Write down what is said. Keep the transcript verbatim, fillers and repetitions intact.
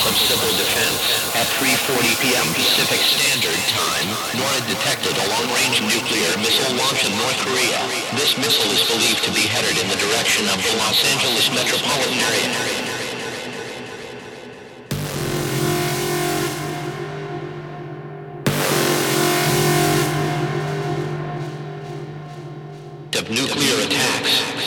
of Civil Defense. At three forty p.m. Pacific Standard Time, NORAD detected a long-range nuclear missile launch in North Korea. This missile is believed to be headed in the direction of the Los Angeles metropolitan area. Of nuclear attacks.